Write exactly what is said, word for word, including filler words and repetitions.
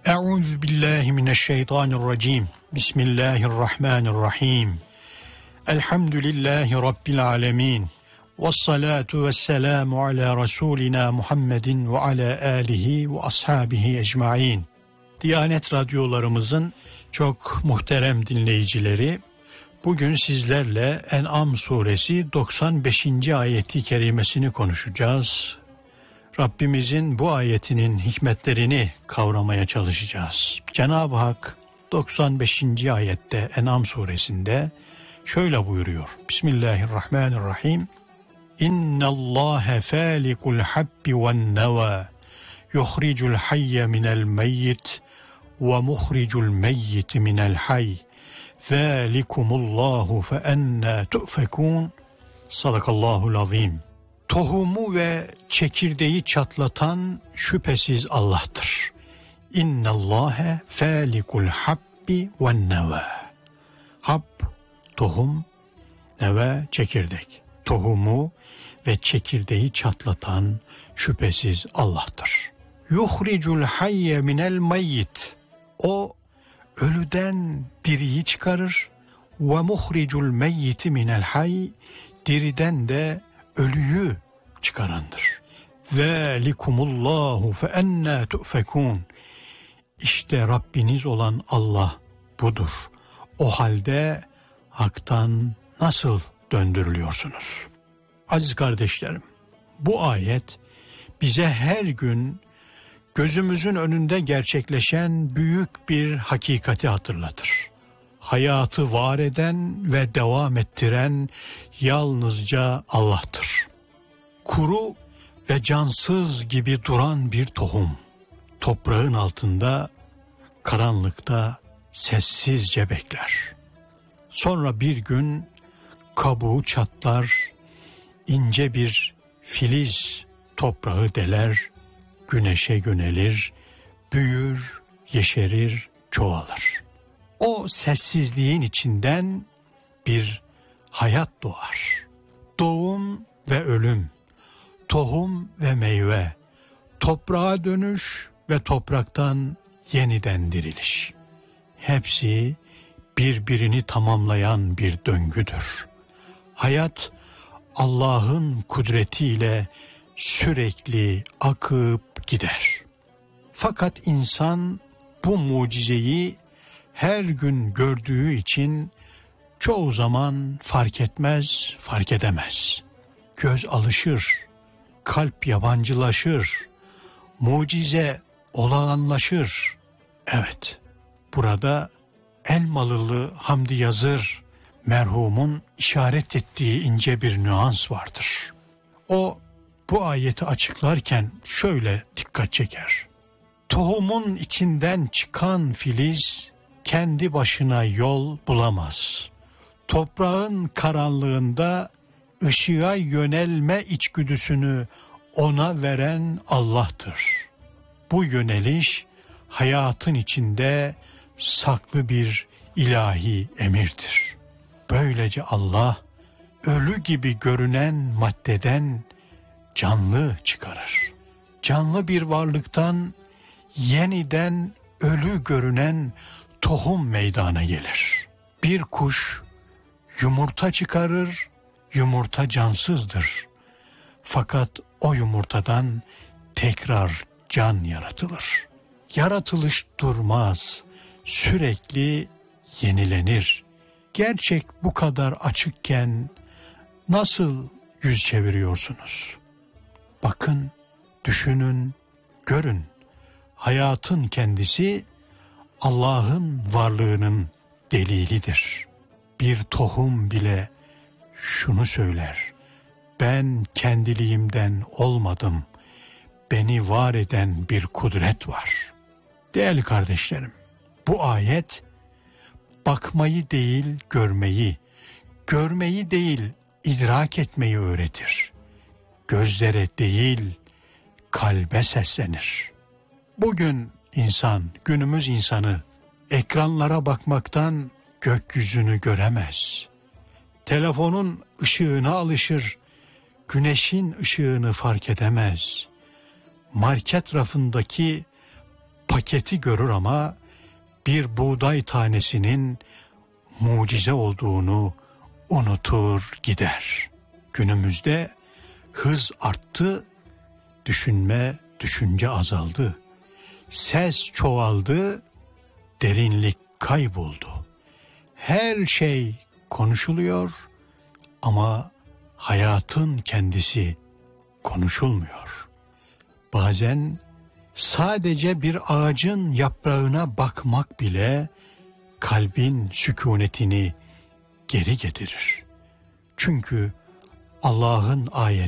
Euzu billahi mineşşeytanirracim. Bismillahirrahmanirrahim. Elhamdülillahi rabbil alamin. Ves salatu vesselamu ala rasulina Muhammedin ve ala alihi ve ashabihi ecmaîn. Diyanet radyolarımızın çok muhterem dinleyicileri, bugün sizlerle En'am suresi doksan beşinci ayeti kerimesini konuşacağız. Rabbimizin bu ayetinin hikmetlerini kavramaya çalışacağız. Cenab-ı Hak doksan beşinci ayette En'am suresinde şöyle buyuruyor. Bismillahirrahmanirrahim. İnnallâhe fâlikul habbi ven nevâ yuhricul hayye minel meyyit ve muhricul meyyiti minel hayy. Zâlikumullahu fe ennâ tu'fekûn. Sadakallahul azim. Tohumu ve çekirdeği çatlatan şüphesiz Allah'tır. İnnallâhe fâlikul habbi ven nevâ. Hab, tohum, neve, çekirdek. Tohumu ve çekirdeği çatlatan şüphesiz Allah'tır. Yuhricul hayye minel meyyit. O ölüden diriyi çıkarır. Ve muhricul meyyiti minel hayy. Diriden de ölüyü çıkarandır. Zâlikumullahu fe ennâ tu'fekûn. İşte Rabbiniz olan Allah budur. O halde haktan nasıl döndürülüyorsunuz? Aziz kardeşlerim, bu ayet bize her gün gözümüzün önünde gerçekleşen büyük bir hakikati hatırlatır. Hayatı var eden ve devam ettiren yalnızca Allah'tır. Kuru ve cansız gibi duran bir tohum, toprağın altında, karanlıkta sessizce bekler. Sonra bir gün kabuğu çatlar, ince bir filiz toprağı deler, güneşe yönelir, büyür, yeşerir, çoğalır. O sessizliğin içinden bir hayat doğar. Doğum ve ölüm, tohum ve meyve, toprağa dönüş ve topraktan yeniden diriliş. Hepsi birbirini tamamlayan bir döngüdür. Hayat Allah'ın kudretiyle sürekli akıp gider. Fakat insan bu mucizeyi her gün gördüğü için çoğu zaman fark etmez, fark edemez. Göz alışır, kalp yabancılaşır, mucize olağanlaşır. Evet, burada Elmalılı Hamdi Yazır merhumun işaret ettiği ince bir nüans vardır. O bu ayeti açıklarken şöyle dikkat çeker. Tohumun içinden çıkan filiz kendi başına yol bulamaz. Toprağın karanlığında ışığa yönelme içgüdüsünü ona veren Allah'tır. Bu yöneliş hayatın içinde saklı bir ilahi emirdir. Böylece Allah ölü gibi görünen maddeden canlı çıkarır. Canlı bir varlıktan yeniden ölü görünen tohum meydana gelir. Bir kuş yumurta çıkarır, yumurta cansızdır. Fakat o yumurtadan tekrar can yaratılır. Yaratılış durmaz, sürekli yenilenir. Gerçek bu kadar açıkken nasıl yüz çeviriyorsunuz? Bakın, düşünün, görün. Hayatın kendisi Allah'ın varlığının delilidir. Bir tohum bile şunu söyler: ben kendiliğimden olmadım, beni var eden bir kudret var. Değerli kardeşlerim, bu ayet bakmayı değil görmeyi, görmeyi değil idrak etmeyi öğretir. Gözlere değil kalbe seslenir. Bugün insan, günümüz insanı ekranlara bakmaktan gökyüzünü göremez. Telefonun ışığına alışır, güneşin ışığını fark edemez. Market rafındaki paketi görür ama bir buğday tanesinin mucize olduğunu unutur gider. Günümüzde hız arttı, düşünme, düşünce azaldı. Ses çoğaldı, derinlik kayboldu. Her şey konuşuluyor ama hayatın kendisi konuşulmuyor. Bazen sadece bir ağacın yaprağına bakmak bile kalbin sükunetini geri getirir. Çünkü Allah'ın ayeti